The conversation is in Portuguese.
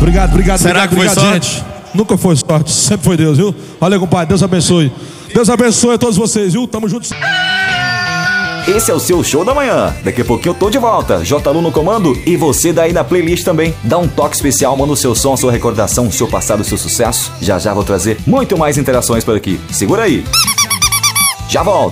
Obrigado, Será que foi obrigado, sorte? gente. Nunca foi sorte, sempre foi Deus, viu? Valeu, compadre, Deus abençoe. Deus abençoe a todos vocês, viu? Tamo juntos. Esse é o seu show da manhã. Daqui a pouquinho eu tô de volta. J. Lu no comando e você daí na playlist também. Dá um toque especial, manda o seu som, a sua recordação, o seu passado, o seu sucesso. Já vou trazer muito mais interações por aqui. Segura aí. Já volto.